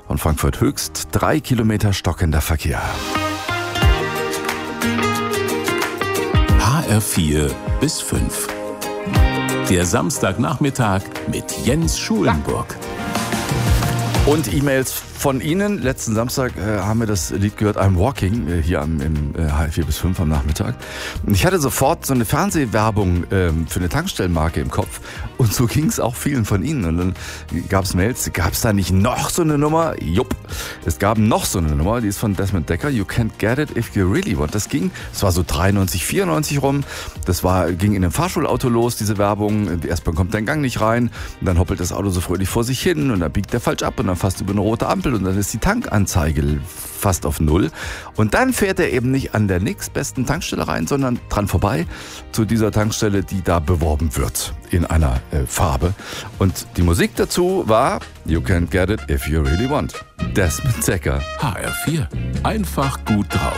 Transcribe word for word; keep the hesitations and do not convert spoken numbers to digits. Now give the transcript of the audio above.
von Frankfurt Höchst. Drei Kilometer stockender Verkehr. H R vier bis fünf. Der Samstagnachmittag mit Jens Schulenburg. Und E-Mails von Ihnen. Letzten Samstag äh, haben wir das Lied gehört, I'm Walking, äh, hier am, im äh, H R vier bis fünf am Nachmittag. Und ich hatte sofort so eine Fernsehwerbung ähm, für eine Tankstellenmarke im Kopf. Und so ging es auch vielen von Ihnen. Und dann gab es Mails, gab es da nicht noch so eine Nummer? Jupp, es gab noch so eine Nummer, die ist von Desmond Decker, You Can't Get It If You Really Want. Das ging, es war so dreiundneunzig, vierundneunzig rum. Das war, ging in einem Fahrschulauto los, diese Werbung. Erstmal kommt der Gang nicht rein, und dann hoppelt das Auto so fröhlich vor sich hin und dann biegt der falsch ab und dann fast über eine rote Ampel und dann ist die Tankanzeige fast auf Null. Und dann fährt er eben nicht an der nächstbesten Tankstelle rein, sondern dran vorbei zu dieser Tankstelle, die da beworben wird in einer äh, Farbe. Und die Musik dazu war You Can't Get It If You Really Want. Desmond Decker. H R vier. Einfach gut drauf.